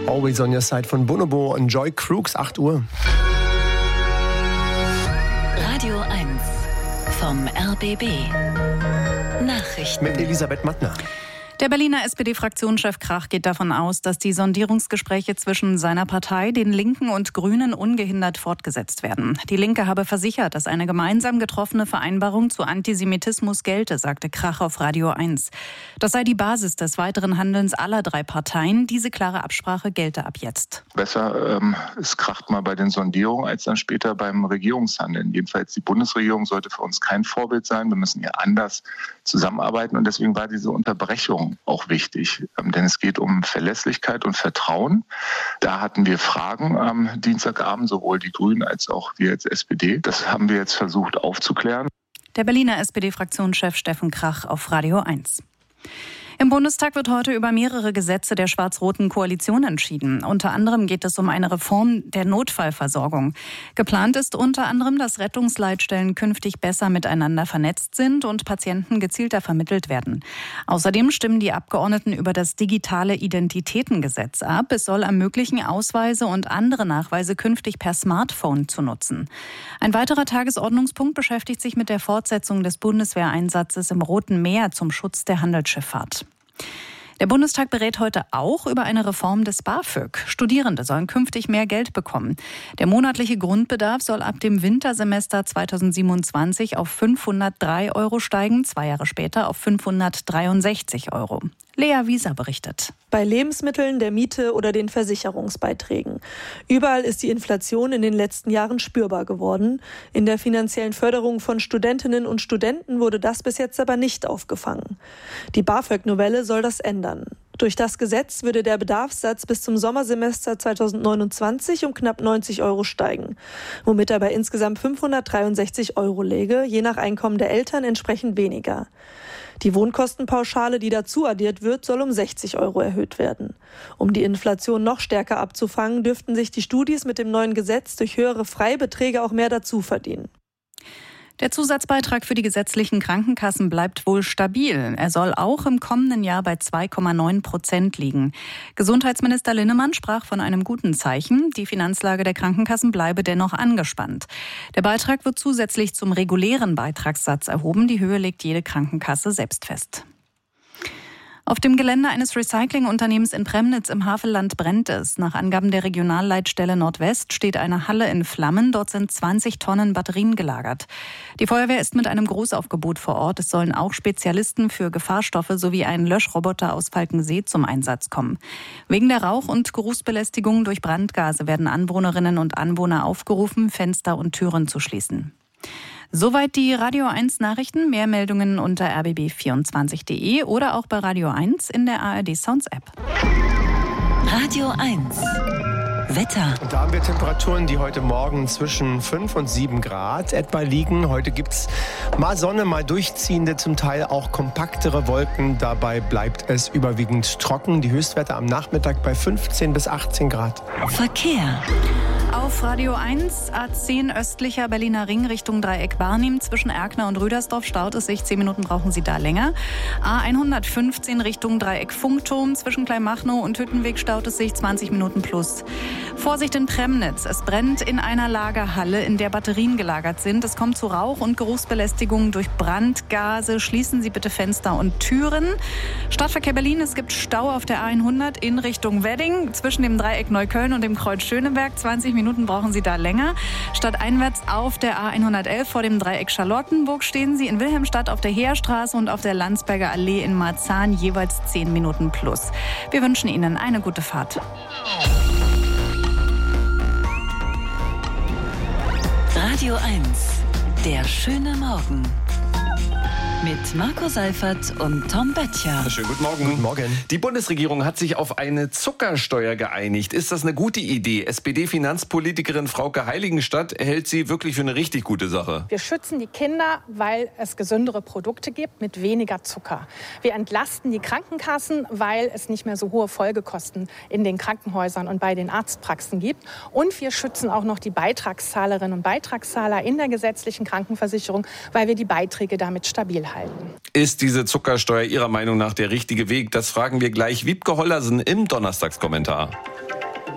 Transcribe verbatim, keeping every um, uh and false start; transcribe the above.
Always on Your Side von Bonobo und Joy Crooks, acht Uhr. Radio eins vom R B B. Nachrichten mit Elisabeth Mattner. Der Berliner S P D-Fraktionschef Krach geht davon aus, dass die Sondierungsgespräche zwischen seiner Partei, den Linken und Grünen ungehindert fortgesetzt werden. Die Linke habe versichert, dass eine gemeinsam getroffene Vereinbarung zu Antisemitismus gelte, sagte Krach auf Radio eins. Das sei die Basis des weiteren Handelns aller drei Parteien. Diese klare Absprache gelte ab jetzt. Besser ähm, es kracht mal bei den Sondierungen als dann später beim Regierungshandeln. Jedenfalls die Bundesregierung sollte für uns kein Vorbild sein. Wir müssen hier anders zusammenarbeiten und deswegen war diese Unterbrechung auch wichtig, denn es geht um Verlässlichkeit und Vertrauen. Da hatten wir Fragen am Dienstagabend, sowohl die Grünen als auch wir als S P D. Das haben wir jetzt versucht aufzuklären. Der Berliner S P D-Fraktionschef Steffen Krach auf Radio eins. Im Bundestag wird heute über mehrere Gesetze der schwarz-roten Koalition entschieden. Unter anderem geht es um eine Reform der Notfallversorgung. Geplant ist unter anderem, dass Rettungsleitstellen künftig besser miteinander vernetzt sind und Patienten gezielter vermittelt werden. Außerdem stimmen die Abgeordneten über das digitale Identitätengesetz ab. Es soll ermöglichen, Ausweise und andere Nachweise künftig per Smartphone zu nutzen. Ein weiterer Tagesordnungspunkt beschäftigt sich mit der Fortsetzung des Bundeswehreinsatzes im Roten Meer zum Schutz der Handelsschifffahrt. Der Bundestag berät heute auch über eine Reform des BAföG. Studierende sollen künftig mehr Geld bekommen. Der monatliche Grundbedarf soll ab dem Wintersemester zweitausendsiebenundzwanzig auf fünfhundertdrei Euro steigen, zwei Jahre später auf fünfhundertdreiundsechzig Euro. Lea Wieser berichtet. Bei Lebensmitteln, der Miete oder den Versicherungsbeiträgen. Überall ist die Inflation in den letzten Jahren spürbar geworden. In der finanziellen Förderung von Studentinnen und Studenten wurde das bis jetzt aber nicht aufgefangen. Die BAföG-Novelle soll das ändern. Durch das Gesetz würde der Bedarfssatz bis zum Sommersemester zweitausendneunundzwanzig um knapp neunzig Euro steigen, womit er bei insgesamt fünfhundertdreiundsechzig Euro läge, je nach Einkommen der Eltern entsprechend weniger. Die Wohnkostenpauschale, die dazu addiert wird, soll um sechzig Euro erhöht werden. Um die Inflation noch stärker abzufangen, dürften sich die Studis mit dem neuen Gesetz durch höhere Freibeträge auch mehr dazu verdienen. Der Zusatzbeitrag für die gesetzlichen Krankenkassen bleibt wohl stabil. Er soll auch im kommenden Jahr bei zwei Komma neun Prozent liegen. Gesundheitsminister Linnemann sprach von einem guten Zeichen. Die Finanzlage der Krankenkassen bleibe dennoch angespannt. Der Beitrag wird zusätzlich zum regulären Beitragssatz erhoben. Die Höhe legt jede Krankenkasse selbst fest. Auf dem Gelände eines Recyclingunternehmens in Premnitz im Havelland brennt es. Nach Angaben der Regionalleitstelle Nordwest steht eine Halle in Flammen. Dort sind zwanzig Tonnen Batterien gelagert. Die Feuerwehr ist mit einem Großaufgebot vor Ort. Es sollen auch Spezialisten für Gefahrstoffe sowie ein Löschroboter aus Falkensee zum Einsatz kommen. Wegen der Rauch- und Geruchsbelästigung durch Brandgase werden Anwohnerinnen und Anwohner aufgerufen, Fenster und Türen zu schließen. Soweit die Radio eins Nachrichten. Mehr Meldungen unter r b b vierundzwanzig punkt d e oder auch bei Radio eins in der A R D Sounds App. Radio eins. Wetter. Und da haben wir Temperaturen, die heute Morgen zwischen fünf und sieben Grad etwa liegen. Heute gibt's mal Sonne, mal durchziehende, zum Teil auch kompaktere Wolken. Dabei bleibt es überwiegend trocken. Die Höchstwerte am Nachmittag bei fünfzehn bis achtzehn Grad. Verkehr. Auf Radio eins, A zehn östlicher Berliner Ring Richtung Dreieck Barnim. Zwischen Erkner und Rüdersdorf staut es sich. Zehn Minuten brauchen Sie da länger. A hundertfünfzehn Richtung Dreieck Funkturm. Zwischen Kleinmachnow und Hüttenweg staut es sich zwanzig Minuten plus. Vorsicht in Premnitz. Es brennt in einer Lagerhalle, in der Batterien gelagert sind. Es kommt zu Rauch- und Geruchsbelästigung durch Brandgase. Schließen Sie bitte Fenster und Türen. Stadtverkehr Berlin. Es gibt Stau auf der A hundert in Richtung Wedding. Zwischen dem Dreieck Neukölln und dem Kreuz Schöneberg. zwanzig Minuten brauchen Sie da länger. Stadteinwärts auf der A hundertelf vor dem Dreieck Charlottenburg stehen Sie. In Wilhelmstadt auf der Heerstraße und auf der Landsberger Allee in Marzahn jeweils zehn Minuten plus. Wir wünschen Ihnen eine gute Fahrt. Radio eins. Der schöne Morgen. Mit Marco Seifert und Tom Böttcher. Schönen guten Morgen. Guten Morgen. Die Bundesregierung hat sich auf eine Zuckersteuer geeinigt. Ist das eine gute Idee? S P D-Finanzpolitikerin Frauke Heiligenstadt hält sie wirklich für eine richtig gute Sache. Wir schützen die Kinder, weil es gesündere Produkte gibt mit weniger Zucker. Wir entlasten die Krankenkassen, weil es nicht mehr so hohe Folgekosten in den Krankenhäusern und bei den Arztpraxen gibt. Und wir schützen auch noch die Beitragszahlerinnen und Beitragszahler in der gesetzlichen Krankenversicherung, weil wir die Beiträge damit stabil halten. Ist diese Zuckersteuer Ihrer Meinung nach der richtige Weg? Das fragen wir gleich Wiebke Hollersen im Donnerstagskommentar.